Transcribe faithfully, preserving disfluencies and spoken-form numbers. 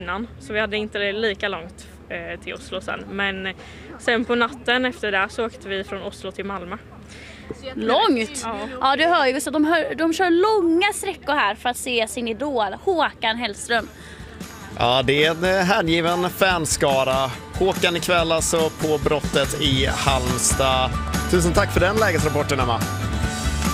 innan, så vi hade inte lika långt eh, till Oslo sen. Men sen på natten efter det så åkte vi från Oslo till Malmö. Långt? Ja, ja du hör ju, så de, hör, de kör långa sträckor här för att se sin idol, Håkan Hellström. Ja, det är en hängiven fanskara. Håkan ikväll alltså på brottet i Halmstad. Tusen tack för den lägesrapporten, Emma.